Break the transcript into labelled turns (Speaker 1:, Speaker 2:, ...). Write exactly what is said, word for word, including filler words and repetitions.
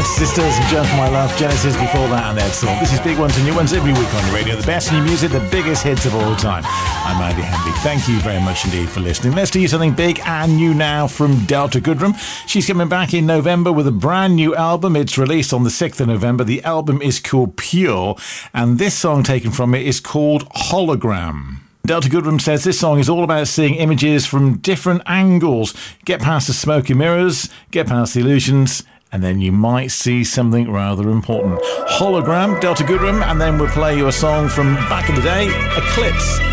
Speaker 1: Sisters and Just My Love, Genesis before that, and Ed Thorpe. This is Big Ones and New Ones every week on the radio. The best new music, the biggest hits of all time. I'm Andy Henry. Thank you very much indeed for listening. Let's do something big and new now from Delta Goodrem. She's coming back in November with a brand new album. It's released on the sixth of November. The album is called Pure, and this song taken from it is called Hologram. Delta Goodrem says this song is all about seeing images from different angles. Get past the smoky mirrors, get past the illusions, and then you might see something rather important. Hologram, Delta Goodrem, and then we'll play you a song from back in the day, Eclipse.